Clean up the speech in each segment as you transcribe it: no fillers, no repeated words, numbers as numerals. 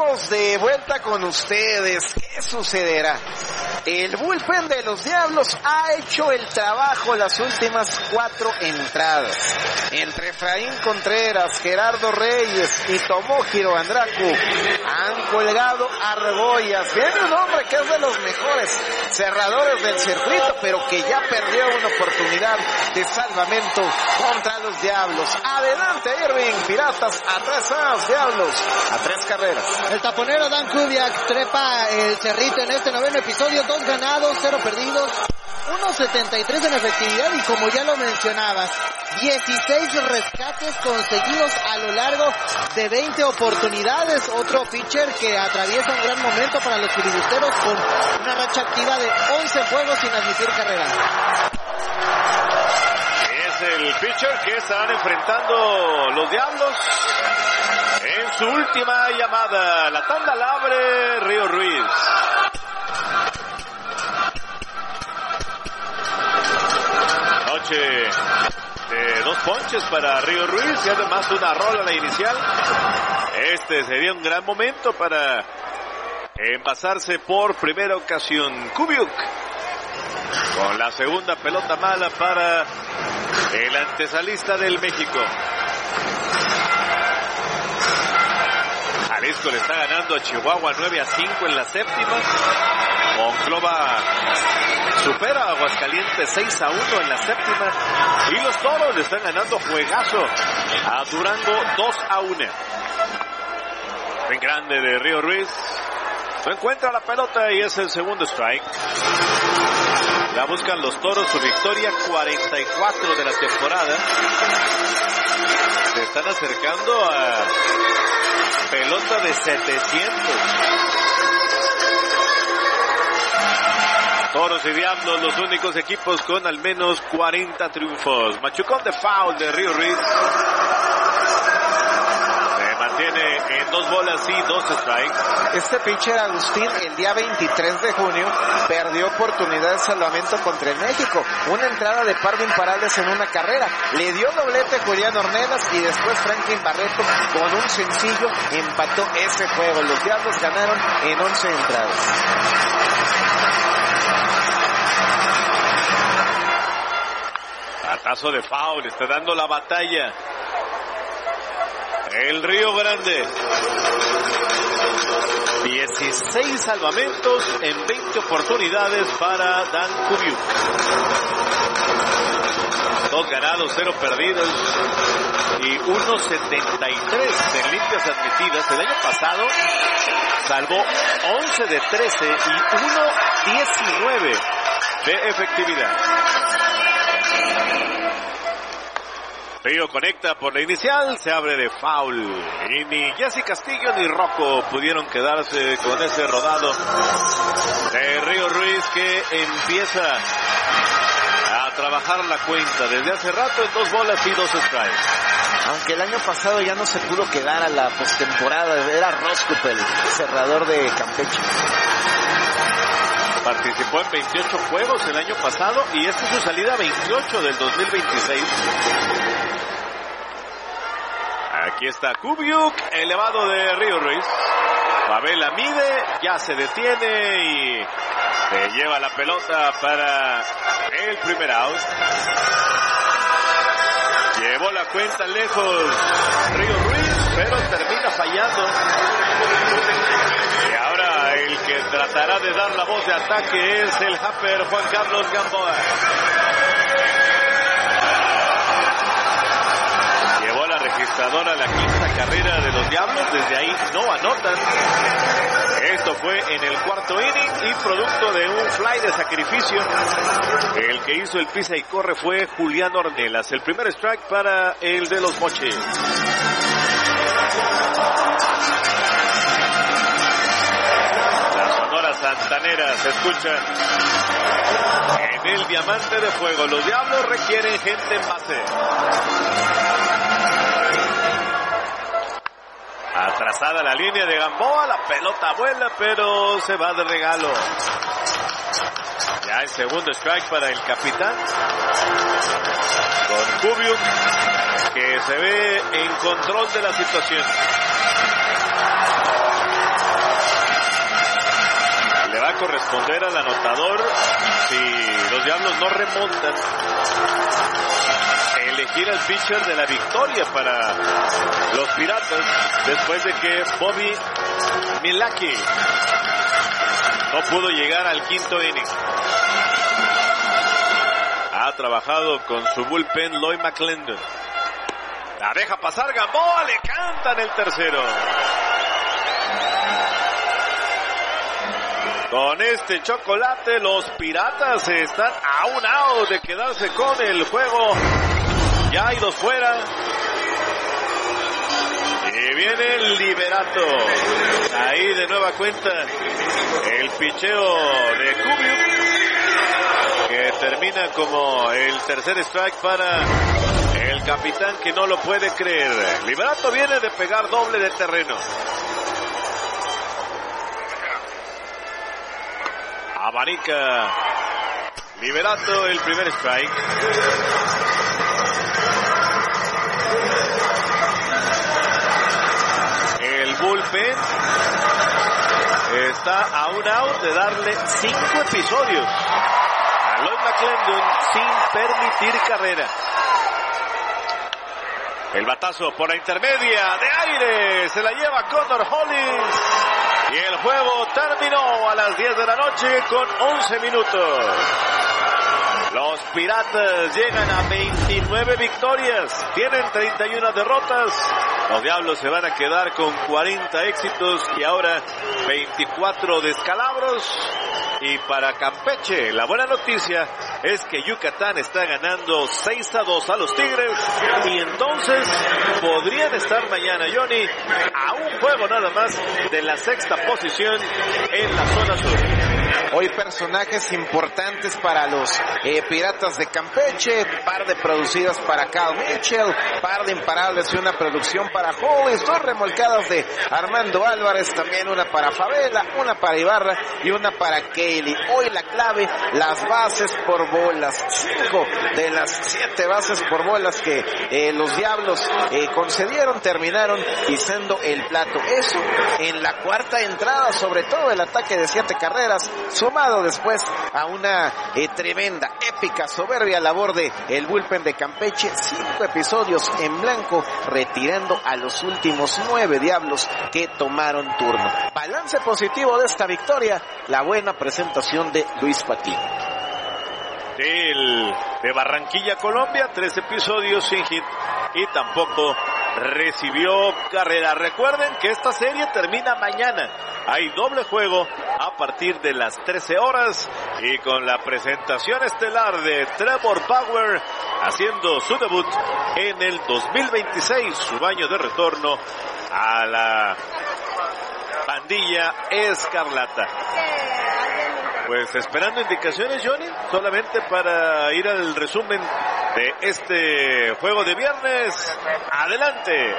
Estamos de vuelta con ustedes. ¿Qué sucederá? El bullpen de los Diablos ha hecho el trabajo las últimas 4 entradas. Entre Efraín Contreras, Gerardo Reyes y Tomohiro Andraku han colgado argollas. Viene un hombre que es de los mejores cerradores del circuito, pero que ya perdió una oportunidad de salvamento contra los Diablos. Adelante Irving, Piratas a 3 outs, Diablos a 3 carreras. El taponero Dan Kubiak trepa el cerrito en este noveno episodio, 2 ganados, 0 perdidos, 1.73 en efectividad y como ya lo mencionabas, 16 rescates conseguidos a lo largo de 20 oportunidades. Otro pitcher que atraviesa un gran momento para los filibusteros con una racha activa de 11 juegos sin admitir carrera. Es el pitcher que están enfrentando los Diablos en su última llamada. La tanda la abre Río Ruiz. Noche de 2 ponches para Río Ruiz y además una rola la inicial. Este sería un gran momento para envasarse por primera ocasión. Kubiuk con la segunda pelota mala para el antesalista del México. Jalisco le está ganando a Chihuahua 9-5 en la séptima. Monclova supera a Aguascalientes 6-1 en la séptima. Y los Toros le están ganando juegazo a Durango 2-1. En grande de Río Ruiz. No encuentra la pelota y es el segundo strike. La buscan los Toros, su victoria 44 de la temporada. Se están acercando a pelota de 700. Toros y Diablos, los únicos equipos con al menos 40 triunfos. Machucón de foul de Río Ruiz. Se mantiene en 2 bolas y 2 strikes. Este pitcher Agustín el día 23 de junio perdió oportunidad de salvamento contra el México. Una entrada de par de imparables en una carrera. Le dio doblete a Julián Ornelas y después Franklin Barreto con un sencillo empató ese juego. Los Diablos ganaron en 11 entradas. Batazo de foul, está dando la batalla el Río Grande. 16 salvamentos en 20 oportunidades para Dan Kubiuk. 2 ganados, 0 perdidos y 1.73 en limpias admitidas. El año pasado salvó 11 de 13 y 1.19 de efectividad. Río conecta por la inicial, se abre de foul y ni Jesse Castillo ni Rocco pudieron quedarse con ese rodado de Río Ruiz, que empieza a trabajar la cuenta desde hace rato en 2 bolas y 2 strikes. Aunque el año pasado ya no se pudo quedar a la postemporada, era Roscup el cerrador de Campeche. Participó en 28 juegos el año pasado y esta es su salida 28 del 2026. Aquí está Kubiuk, elevado de Río Ruiz. Babela mide, ya se detiene y se lleva la pelota para el primer out. Llevó la cuenta lejos Río Ruiz, pero termina fallando. Y ahora el que tratará de dar la voz de ataque es el Happer Juan Carlos Gamboa. Llevó la registradora la 5ª carrera de los Diablos, desde ahí no anotan. Esto fue en el 4º inning y producto de un fly de sacrificio. El que hizo el pisa y corre fue Julián Ornelas. El primer strike para el de los Mochis. La Sonora Santanera se escucha en el Diamante de Fuego. Los Diablos requieren gente en base. Atrasada la línea de Gamboa, la pelota vuela, pero se va de regalo. Ya el segundo strike para el capitán. Con Kubiuk, que se ve en control de la situación. va a corresponder al anotador, si los Diablos no remontan, elegir al pitcher de la victoria para los Piratas, después de que Bobby Milwaukee no pudo llegar al quinto inning. Ha trabajado con su bullpen Lloyd McClendon. La deja pasar Gamboa, le cantan el tercero. Con este chocolate los Piratas están a un out de quedarse con el juego. Ya hay 2 fuera. Y viene el Liberato. Ahí de nueva cuenta el picheo de Kubiuk, que termina como el tercer strike para el capitán, que no lo puede creer. Liberato viene de pegar doble de terreno. Abanica Liberato el primer strike. El bullpen está a un out de darle 5 episodios a Lloyd McClendon sin permitir carrera. El batazo por la intermedia de aire se la lleva Connor Hollins y el juego terminó a las 10 de la noche con 11 minutos. Los Piratas llegan a 29 victorias, tienen 31 derrotas. Los Diablos se van a quedar con 40 éxitos y ahora 24 descalabros. Y para Campeche, la buena noticia es que Yucatán está ganando 6-2 a los Tigres, y entonces podrían estar mañana, Johnny, a un juego nada más de la 6ª posición en la zona sur. Hoy personajes importantes para los Piratas de Campeche, par de producidas para Cal Mitchell, par de imparables y una producción para Hollis, 2 remolcadas de Armando Álvarez, también una para Favela, una para Ibarra y una para Kelly. Hoy la clave, las bases por bolas, 5 de las 7 bases por bolas que los Diablos concedieron terminaron pisando el plato. Eso en la 4ª entrada, sobre todo el ataque de 7 carreras, sumado después a una tremenda, épica, soberbia labor de el bullpen de Campeche. 5 episodios en blanco, retirando a los últimos 9 Diablos que tomaron turno. Balance positivo de esta victoria, la buena presentación de Luis Patiño. De Barranquilla, Colombia, 3 episodios sin hit y tampoco recibió carrera. Recuerden que esta serie termina mañana. Hay doble juego a partir de las 13 horas y con la presentación estelar de Trevor Bauer haciendo su debut en el 2026, su año de retorno a la pandilla escarlata. Pues esperando indicaciones, Johnny, solamente para ir al resumen de este juego de viernes. Adelante.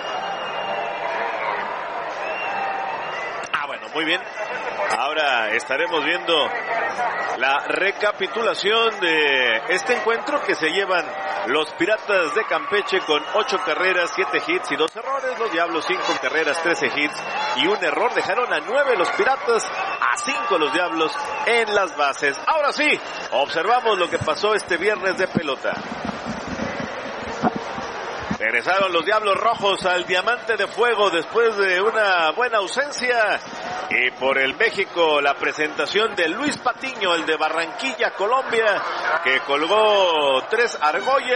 Bueno, muy bien. Ahora estaremos viendo la recapitulación de este encuentro que se llevan los Piratas de Campeche con 8 carreras, 7 hits y 2 errores. Los Diablos 5 carreras, 13 hits y un error. Dejaron a 9 los Piratas, a 5 los Diablos en las bases. Ahora sí, observamos lo que pasó este viernes de pelota. Regresaron los Diablos Rojos al Diamante de Fuego después de una buena ausencia. Y por el México, la presentación de Luis Patiño, el de Barranquilla, Colombia, que colgó 3 argollas.